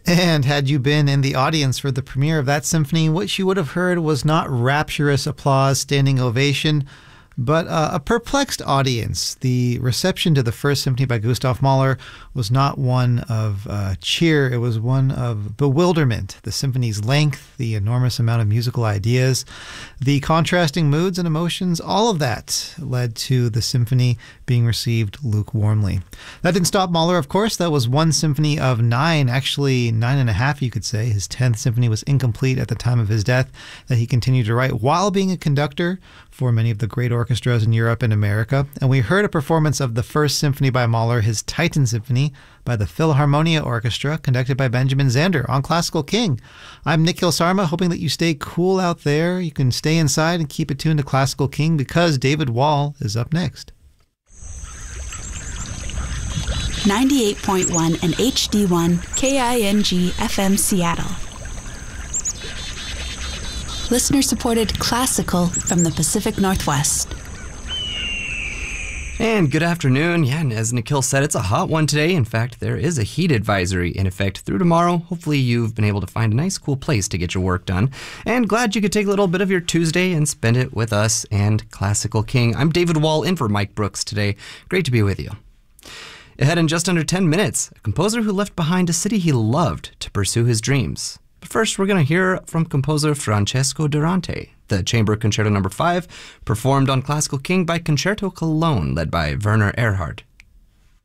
And had you been in the audience for the premiere of that symphony, what you would have heard was not rapturous applause, standing ovation, but a perplexed audience. The reception to the First Symphony by Gustav Mahler was not one of cheer, it was one of bewilderment. The symphony's length, the enormous amount of musical ideas, the contrasting moods and emotions, all of that led to the symphony being received lukewarmly. That didn't stop Mahler, of course. That was one symphony of 9, actually 9.5, you could say. His 10th symphony was incomplete at the time of his death, that he continued to write while being a conductor for many of the great orchestras in Europe and America. And we heard a performance of the First Symphony by Mahler, his Titan Symphony, by the Philharmonia Orchestra, conducted by Benjamin Zander on Classical King. I'm Nikhil Sarma, hoping that you stay cool out there. You can stay inside and keep it tuned to Classical King because David Wall is up next. 98.1 and HD1 KING FM Seattle. Listener-supported classical from the Pacific Northwest. And good afternoon. Yeah, and as Nikhil said, it's a hot one today. In fact, there is a heat advisory in effect through tomorrow. Hopefully you've been able to find a nice, cool place to get your work done. And glad you could take a little bit of your Tuesday and spend it with us and Classical King. I'm David Wall in for Mike Brooks today. Great to be with you. Ahead in just under 10 minutes, a composer who left behind a city he loved to pursue his dreams. But first, we're going to hear from composer Francesco Durante, the Chamber Concerto No. 5, performed on Classical King by Concerto Cologne, led by Werner Erhard.